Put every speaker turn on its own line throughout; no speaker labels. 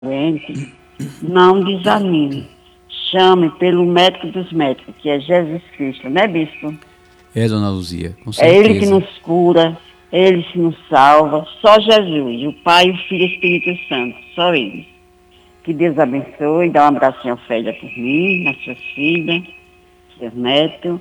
doente, não desanime. Chame pelo médico dos médicos, que é Jesus Cristo, né, bispo?
É, dona Luzia, com
É Ele que
certeza.
nos cura, é Ele que nos salva, só Jesus, o Pai, o Filho e o Espírito Santo, só Ele. Que Deus abençoe, dá um abracinho, Ofélia, por mim, nas suas filhas, seus netos,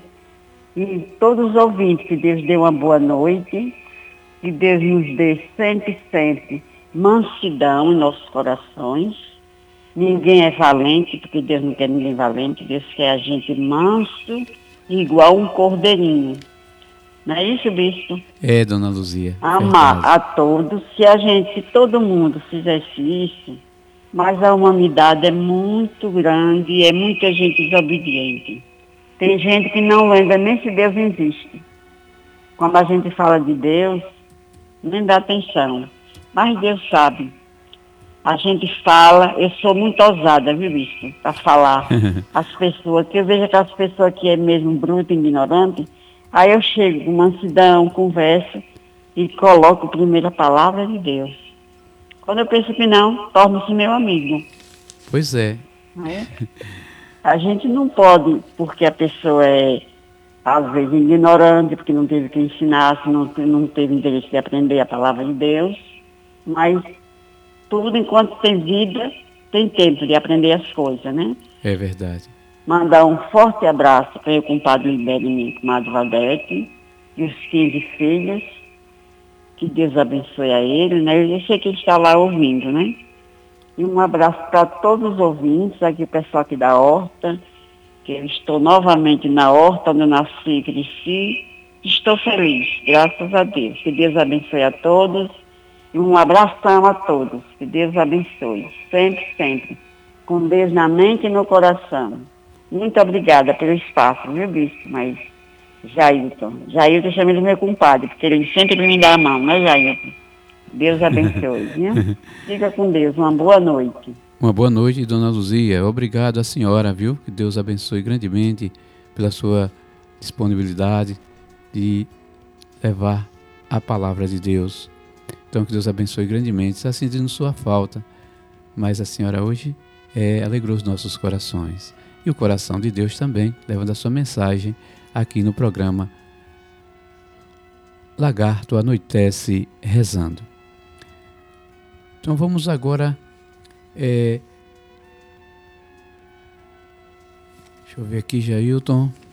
e todos os ouvintes, que Deus dê uma boa noite, que Deus nos dê sempre, sempre mansidão em nossos corações. Ninguém é valente, porque Deus não quer ninguém valente, Deus quer a gente manso, igual um cordeirinho. Não é isso, bispo?
É, dona Luzia,
Amar
verdade.
a todos, se todo mundo fizesse isso, mas a humanidade é muito grande e é muita gente desobediente. Tem gente que não lembra nem se Deus existe. Quando a gente fala de Deus, nem dá atenção. Mas Deus sabe. A gente fala, eu sou muito ousada, viu, bicho, para falar as pessoas, que eu vejo aquelas pessoas que é mesmo bruta, ignorante, aí eu chego com mansidão, converso e coloco primeiro a palavra de Deus. Quando eu penso que não, torno-se meu amigo.
Pois é.
Não é? A gente não pode, porque a pessoa é, às vezes, ignorante, porque não teve que ensinar, se não teve interesse de aprender a palavra de Deus, mas tudo enquanto tem vida, tem tempo de aprender as coisas, né?
É verdade.
Mandar um forte abraço para o compadre Libério e minha comadre Valdete e os 15 filhos. Que Deus abençoe a ele, né? Eu sei que ele está lá ouvindo, né? E um abraço para todos os ouvintes, aqui o pessoal aqui da Horta, que eu estou novamente na Horta, onde eu nasci e cresci. Estou feliz, graças a Deus. Que Deus abençoe a todos. E um abração a todos. Que Deus abençoe. Sempre, sempre. Com Deus na mente e no coração. Muito obrigada pelo espaço, viu, bispo? Mas, Jailton chama ele meu compadre, porque ele sempre me dá a mão, né, Jailton? Deus abençoe, viu? Fica com Deus. Uma boa noite.
Uma boa noite, dona Luzia. Obrigado à senhora, viu? Que Deus abençoe grandemente pela sua disponibilidade de levar a palavra de Deus. Então, que Deus abençoe grandemente. Está sentindo sua falta, mas a senhora hoje alegrou os nossos corações. E o coração de Deus também, levando a sua mensagem aqui no programa Lagarto Anoitece Rezando. Então vamos agora... deixa eu ver aqui, Jailton.